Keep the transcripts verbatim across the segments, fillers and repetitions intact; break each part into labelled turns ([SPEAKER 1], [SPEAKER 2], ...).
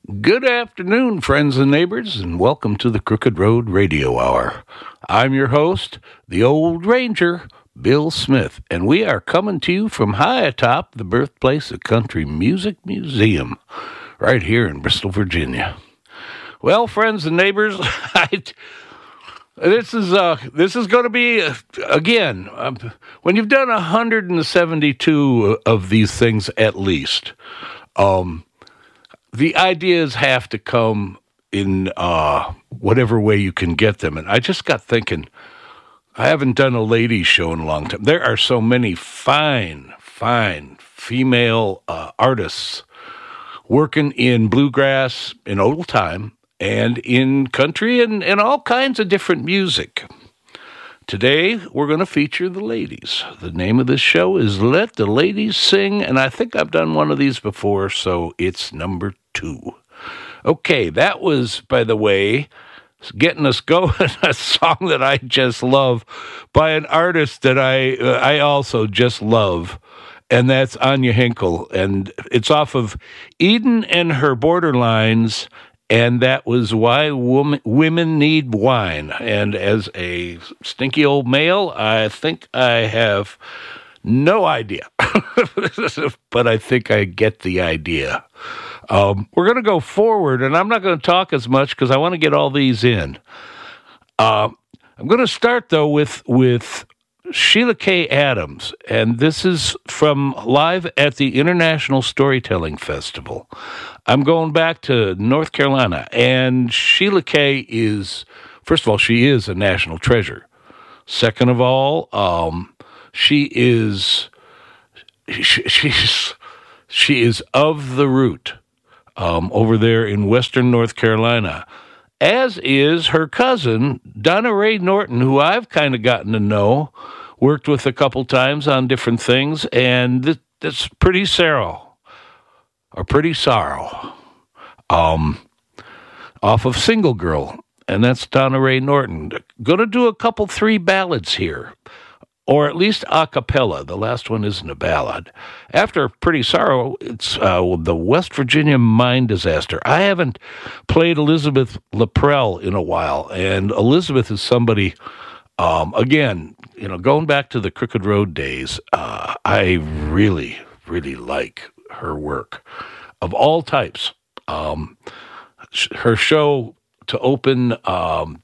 [SPEAKER 1] Good afternoon, friends and neighbors, and welcome to the Crooked Road Radio Hour. I'm your host, the Old Ranger, Bill Smith, and we are coming to you from high atop the birthplace of Country Music Museum, right here in Bristol, Virginia. Well, friends and neighbors, I, this is uh, this is going to be, uh, again, um, when you've done one hundred seventy-two of these things at least, um, the ideas have to come in uh, whatever way you can get them. And I just got thinking, I haven't done a ladies show in a long time. There are so many fine, fine female uh, artists working in bluegrass, in old time, and in country, and, and all kinds of different music. Today, we're going to feature the ladies. The name of this show is Let the Ladies Sing, and I think I've done one of these before, so it's number two. Okay, that was, by the way, getting us going, a song that I just love by an artist that I uh, I also just love, and that's Anya Hinkle, and it's off of Eden and Her Borderlines, and that was Why Woman, Women Need Wine. And as a stinky old male, I think I have no idea, but I think I get the idea. Um, we're going to go forward, and I'm not going to talk as much because I want to get all these in. Uh, I'm going to start, though, with, with Sheila K. Adams, and this is from live at the International Storytelling Festival. I'm going back to North Carolina, and Sheila K. is, first of all, she is a national treasure. Second of all, um, she is she, she's she is of the root um, over there in Western North Carolina, as is her cousin Donna Ray Norton, who I've kind of gotten to know, worked with a couple times on different things, and th- that's Pretty Sorrow. Or Pretty Sorrow, um, off of Single Girl, and that's Donna Ray Norton. Going to do a couple, three ballads here, or at least a cappella. The last one isn't a ballad. After Pretty Sorrow, it's uh, the West Virginia mine disaster. I haven't played Elizabeth Laprelle in a while, and Elizabeth is somebody, um, again, you know, going back to the Crooked Road days, uh, I really, really like her work of all types. Um, sh- her show to open um,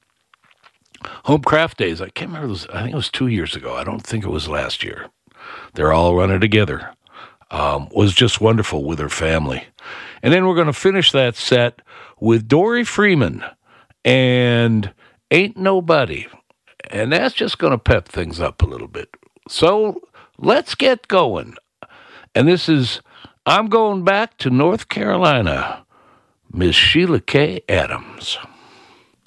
[SPEAKER 1] Home Craft Days, I can't remember, this, I think it was two years ago. I don't think it was last year. They're all running together. Um, was just wonderful with her family. And then we're going to finish that set with Dory Freeman and Ain't Nobody. And that's just going to pep things up a little bit. So let's get going. And this is I'm Going Back to North Carolina, Miss Sheila K. Adams.